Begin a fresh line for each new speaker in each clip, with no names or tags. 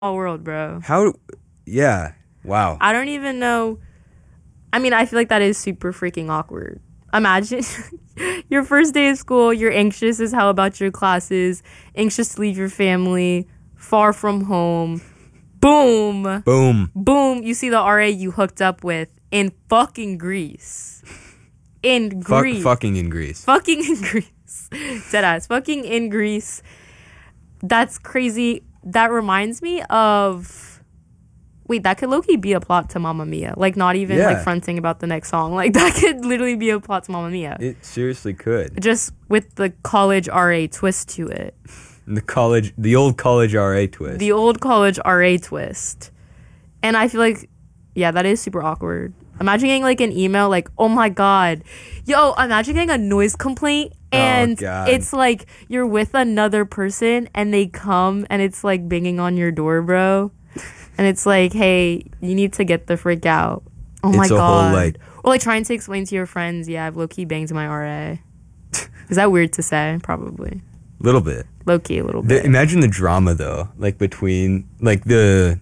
All world, bro.
How? Yeah. Wow.
I don't even know. I mean, I feel like that is super freaking awkward. Imagine your first day of school, you're anxious as hell about your classes, anxious to leave your family, far from home. Boom.
Boom.
Boom. You see the RA you hooked up with in fucking Greece. In Greece.
Fucking in Greece.
Fucking in Greece. Deadass. Fucking in Greece. That's crazy. That reminds me of... Wait, that could low-key be a plot to Mamma Mia. Like, not even, like, fronting about the next song. Like, that could literally be a plot to Mamma Mia.
It seriously could.
Just with the college RA twist to it.
The old college RA twist.
The old college RA twist. And I feel like, yeah, that is super awkward. Imagine getting, like, an email, like, oh my god. Yo, imagine getting a noise complaint. And it's like, you're with another person, and they come, and it's, like, banging on your door, bro. And it's like, hey, you need to get the frick out. Oh my god. Or like trying to explain to your friends, yeah, I've low-key banged my RA. Is that weird to say? Probably.
Little bit.
Low-key a little bit.
Imagine the drama though, like between like the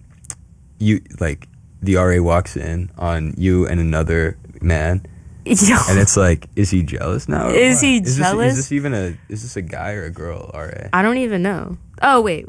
RA walks in on you and another man.
Yo.
And it's like, is he jealous now?
Is he jealous?
Is this a guy or a girl RA?
I don't even know. Oh wait.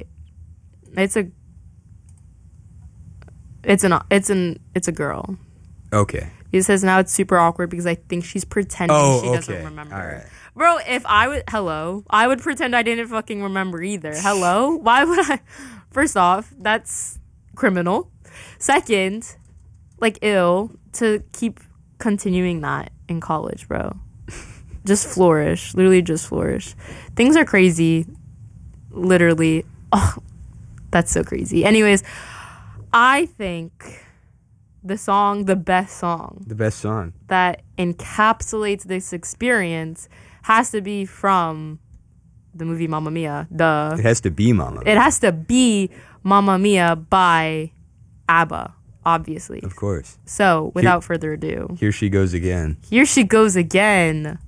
It's a girl.
Okay.
He says now it's super awkward because I think she's pretending she doesn't remember.
All right.
Bro, if I would pretend I didn't fucking remember either. Hello? Why would I? First off, that's criminal. Second, like, ill to keep continuing that in college, bro. Just flourish. Literally just flourish. Things are crazy. Literally. Oh, that's so crazy. Anyways, I think the best song that encapsulates this experience has to be from the movie Mamma Mia.
It has to be Mamma Mia.
It has to be Mamma Mia by ABBA, obviously.
Of course.
So, without further ado.
Here she goes again.
Here she goes again.